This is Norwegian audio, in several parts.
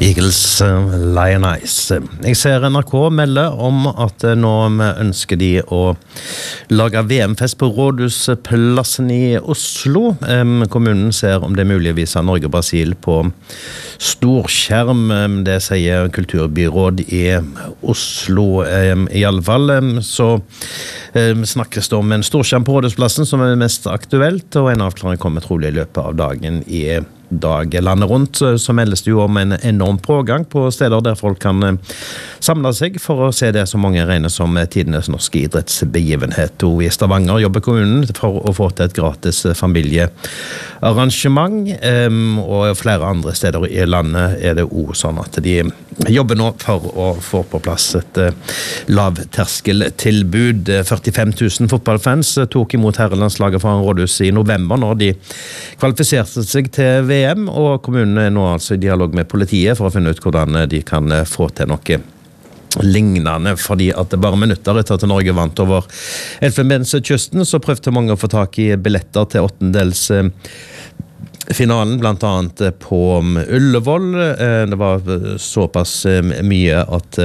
Eagles, Lion Eyes. Jeg ser NRK melde om at nå ønsker de å lage VM-fest på Rådhusplassen i Oslo. Kommunen ser om det er mulig å vise Norge og Brasil på storskjerm. Det sier kulturbyråd i Oslo. I alle fall så snakkes det om en storskjerm på Rådhusplassen som er mest aktuelt, og en avklaring kommer trolig i løpet av dagen i dag. Landet rundt så meldes det jo om en enorm pågang på steder der folk kan samle seg for å se det som mange regner som tidenes norske idrettsbegivenhet. Og i Stavanger jobber kommunen for å få til et gratis familiearrangement, og flere andre steder i landet er det også sånn at de jobber nå for å få på plass et lavterskeltilbud. 45 000 fotballfans tok imot herrelandslaget fra Rådhus i november når de kvalifiserte seg til VM, og kommunen er nå altså i dialog med politiet for å finne ut hvordan de kan få til noe lignende, fordi at bare minutter etter at Norge vant over Elfenbenskysten, så prøvde mange å få tak i billetter til åttendelsfinalen, blant annet på Ullevål. Det var såpass mye at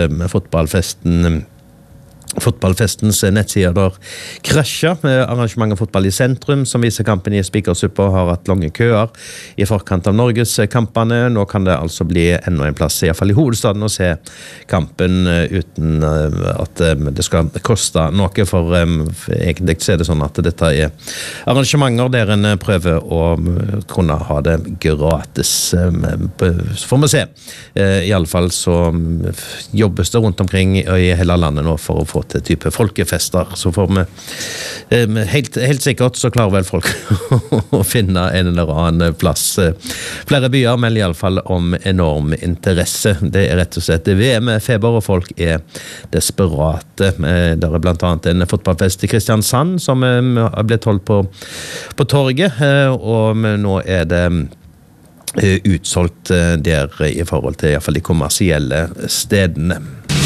fotballfestens nettsider der krasjet med arrangementet Fotball i sentrum, som viser kampen i Spikersuppa, og har hatt lange køer i forkant av Norges kampene. Nå kan det altså bli enda en plass, i hvert fall i hovedstaden, å se kampen uten at det skal koste noe, for egentlig så er det sånn at dette er arrangementer der en prøver å kunne ha det gratis. Får vi se. I alle fall så jobbes det rundt omkring i hele landet nå for å få til type folkefester, så får vi helt sikkert så klarer vel folk å finne en eller annen plass. Flere byer melder i alle fall om enorm interesse. Det er rett og slett VM-feber, og folk er desperate. Det er blant annet en fotballfest i Kristiansand som har blitt holdt på torget, og nå er det utsolgt der i forhold til i hvert fall de kommersielle stedene.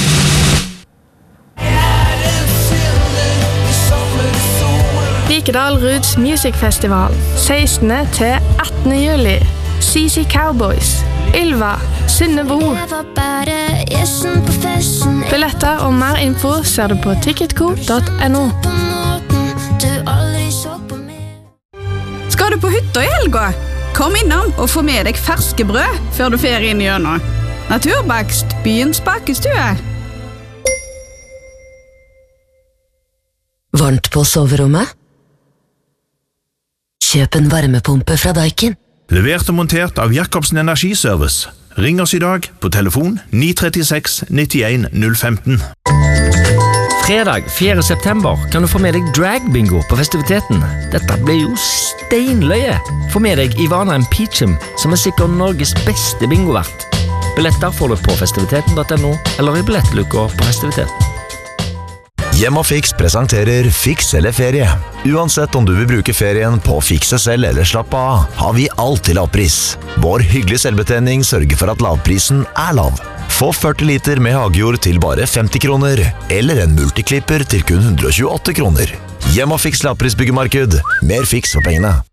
Vikedal Roots Music Festival 16. til 18. juli. CC Cowboys, Ylva, Synnebo. Billetter og mer info ser du på ticketco.no. Skal du på hytta i helga? Kom innom og få med deg ferske brød før du fer inn gjennom. Naturbakst, byens bakestue. Varmt på soverommet? Kjøp en varmepumpe fra Daikin. Levert og montert av Jacobsen Energiservice. Ring oss i dag på telefon 936 91 015. Fredag 4. september kan du få med deg dragbingo på festiviteten. Dette blir jo steinløye. Få med deg Ivana Peachum, som er sikkert Norges beste bingovert. Billetter får du på festiviteten.no eller i billettluka på festiviteten. Hjemmafix presenterer Fiks eller ferie. Uansett om du vil bruke ferien på å fikse selv eller slappe av, har vi alt til lavpris. Vår hyggelige selvbetjening sørger for at lavprisen er lav. Få 40 liter med hagejord til bare 50 kroner, eller en multiklipper til kun 128 kroner. Hjemmafix lavprisbyggemarked. Mer fiks for pengene.